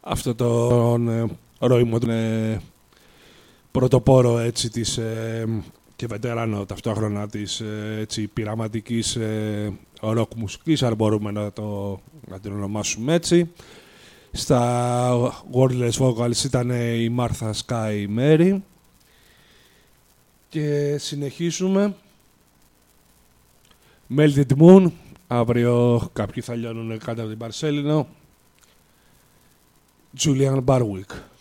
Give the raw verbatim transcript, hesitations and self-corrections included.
αυτό τον ε, ρόημο, τον ε, πρωτοπόρο έτσι της ε, και βετεράνο ταυτόχρονα της ε, έτσι, πειραματικής ε, ροκ μουσικής, αν μπορούμε να, το, να την ονομάσουμε έτσι. Στα Wordless Vocals ήταν η Martha Sky Mary. Και συνεχίζουμε. Melted Moon. Αύριο κάποιοι θα λιώνουν κάτω από την Παρσέλινο. Julian Barwick.